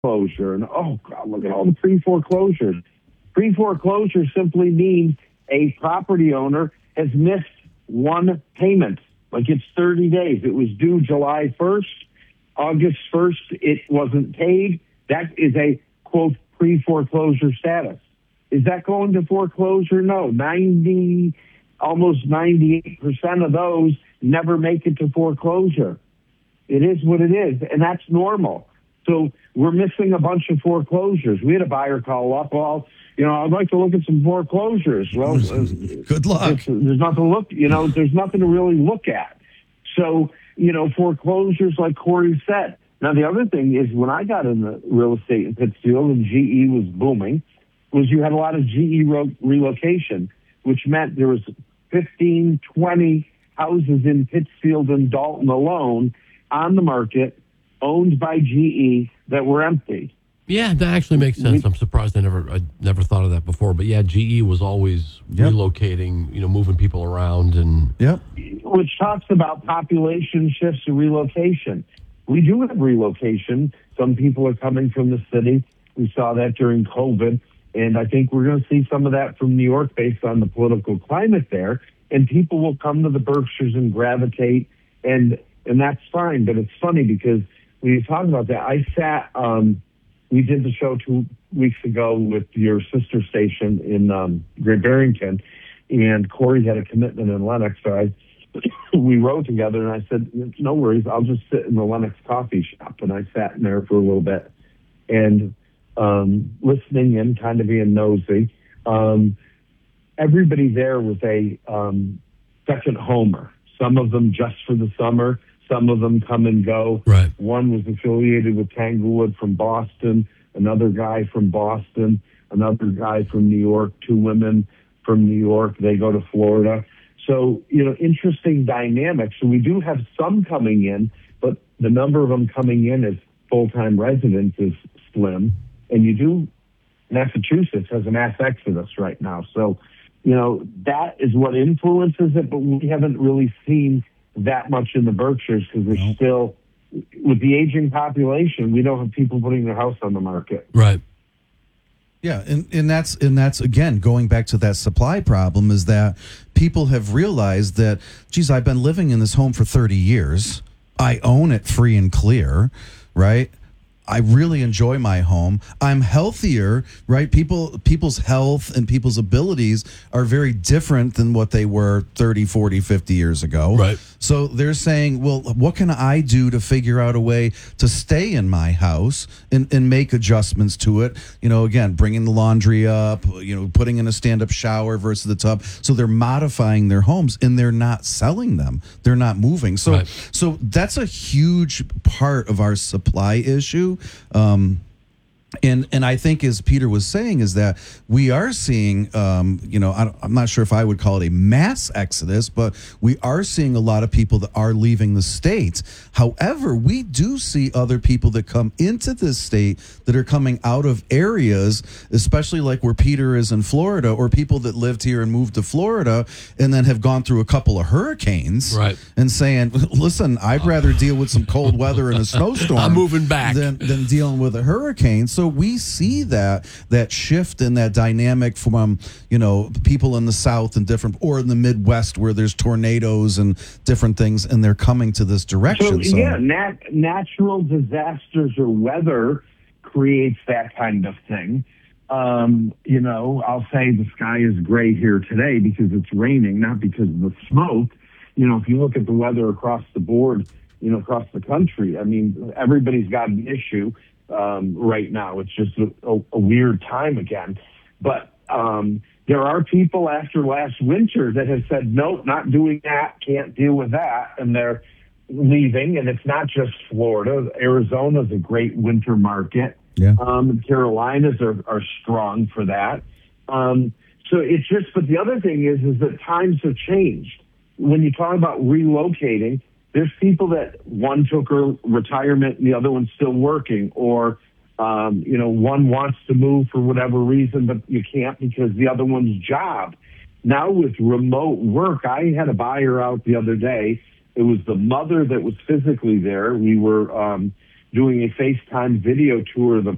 foreclosure. And, oh, God, look at all the pre-foreclosures. Pre-foreclosure simply means a property owner has missed one payment. Like it's 30 days. It was due July 1st. August 1st, it wasn't paid. That is a, quote, pre-foreclosure status. Is that going to foreclosure? No. Almost 98% of those never make it to foreclosure. It is what it is, and that's normal. So we're missing a bunch of foreclosures. We had a buyer call up, well, I'd like to look at some foreclosures. Well, good luck. There's nothing to look, there's nothing to really look at. So, foreclosures, like Corey said. Now, the other thing is when I got into real estate in Pittsfield and GE was booming, was you had a lot of GE relocation, which meant there was 15, 20 houses in Pittsfield and Dalton alone on the market owned by GE that were empty. Yeah, that actually makes sense. I'm surprised I never thought of that before. But yeah, GE was always relocating, moving people around, and which talks about population shifts and relocation. We do have relocation. Some people are coming from the city. We saw that during COVID, and I think we're going to see some of that from New York based on the political climate there. And people will come to the Berkshires and gravitate, and that's fine. But it's funny because when you talk about that, I sat. We did the show 2 weeks ago with your sister station in Great Barrington, and Corey had a commitment in Lenox. So we rode together, and I said, no worries, I'll just sit in the Lenox coffee shop. And I sat in there for a little bit and listening in, kind of being nosy. Everybody there was a second homer, some of them just for the summer. Some of them come and go. Right. One was affiliated with Tanglewood from Boston, another guy from Boston, another guy from New York, two women from New York. They go to Florida. So, interesting dynamics. So we do have some coming in, but the number of them coming in as full-time residents is slim. And Massachusetts has a mass exodus right now. So, that is what influences it, but we haven't really seen that much in the Berkshires because we're still, with the aging population, we don't have people putting their house on the market. Right. Yeah, and that's again going back to that supply problem, is that people have realized that, geez, I've been living in this home for 30 years. I own it free and clear, right? I really enjoy my home. I'm healthier, right? People's health and people's abilities are very different than what they were 30, 40, 50 years ago. Right. So they're saying, well, what can I do to figure out a way to stay in my house and make adjustments to it? Again, bringing the laundry up, putting in a stand-up shower versus the tub. So they're modifying their homes and they're not selling them. They're not moving. So, So that's a huge part of our supply issue. And I think, as Peter was saying, is that we are seeing, I'm not sure if I would call it a mass exodus, but we are seeing a lot of people that are leaving the state. However, we do see other people that come into this state that are coming out of areas, especially like where Peter is in Florida, or people that lived here and moved to Florida and then have gone through a couple of hurricanes, right, and saying, listen, I'd rather deal with some cold weather and a snowstorm I'm moving back than dealing with a hurricane. So we see that shift in that dynamic from, people in the South and or in the Midwest where there's tornadoes and different things, and they're coming to this direction. So yeah, natural disasters or weather creates that kind of thing. I'll say the sky is gray here today because it's raining, not because of the smoke. If you look at the weather across the board, across the country, I mean, everybody's got an issue. Right now, it's just a weird time again. But there are people after last winter that have said, nope, not doing that, can't deal with that, and they're leaving. And it's not just Florida. Arizona's a great winter market. Yeah. Carolinas are strong for that. So it's just, but the other thing is that times have changed. When you talk about relocating, there's people that one took a retirement and the other one's still working, or, one wants to move for whatever reason, but you can't because the other one's job. Now with remote work, I had a buyer out the other day. It was the mother that was physically there. We were doing a FaceTime video tour of the